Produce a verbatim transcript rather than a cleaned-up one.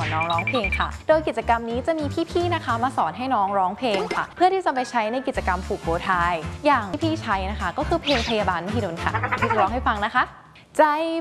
น้องร้องเพลงค่ะโดยกิจกรรมนี้จะมีพี่ๆนะคะมาสอนให้น้องร้องเพลงค่ะเพื่อที่จะไปใช้ในกิจกรรมผูกโบว์ไทอย่างที่พี่ใช้นะคะก็คือเพลงพยาบาลมหิดลค่ะพี่จะร้องให้ฟังนะคะใจ